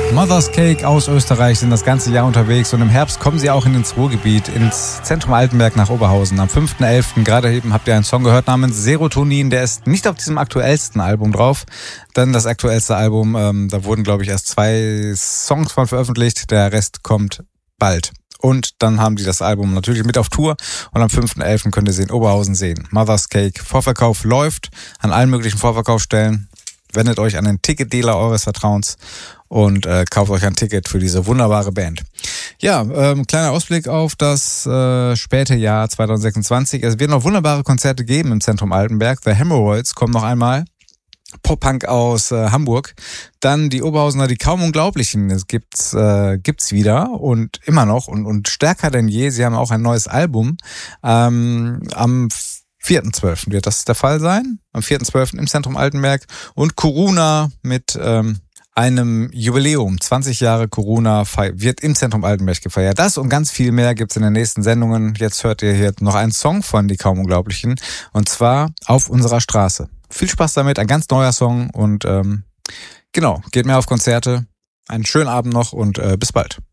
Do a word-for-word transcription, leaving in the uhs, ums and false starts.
Mother's Cake aus Österreich sind das ganze Jahr unterwegs und im Herbst kommen sie auch in ins Ruhrgebiet, ins Zentrum Altenberg nach Oberhausen. Am fünften elften gerade eben habt ihr einen Song gehört namens Serotonin, der ist nicht auf diesem aktuellsten Album drauf. Dann das aktuellste Album, ähm, da wurden glaube ich erst zwei Songs von veröffentlicht, der Rest kommt bald. Und dann haben die das Album natürlich mit auf Tour und am fünften elften könnt ihr sie in Oberhausen sehen. Mother's Cake, Vorverkauf läuft an allen möglichen Vorverkaufsstellen. Wendet euch an den Ticketdealer eures Vertrauens und äh, kauft euch ein Ticket für diese wunderbare Band. Ja, ähm, kleiner Ausblick auf das äh, späte Jahr zwanzig sechsundzwanzig. Es wird noch wunderbare Konzerte geben im Zentrum Altenberg. The Hemorrhoids kommen noch einmal. Pop-Punk aus äh, Hamburg. Dann die Oberhausener, die kaum Unglaublichen. Es gibt's, äh, gibt's wieder und immer noch und, und stärker denn je. Sie haben auch ein neues Album. Ähm, am vierten zwölften wird das der Fall sein. Am vierten zwölften im Zentrum Altenberg. Und Corona mit ähm, einem Jubiläum. zwanzig Jahre Corona wird im Zentrum Altenberg gefeiert. Das und ganz viel mehr gibt's in den nächsten Sendungen. Jetzt hört ihr hier noch einen Song von Die kaum Unglaublichen. Und zwar Auf unserer Straße. Viel Spaß damit, ein ganz neuer Song. Und ähm, genau, geht mehr auf Konzerte. Einen schönen Abend noch und äh, bis bald.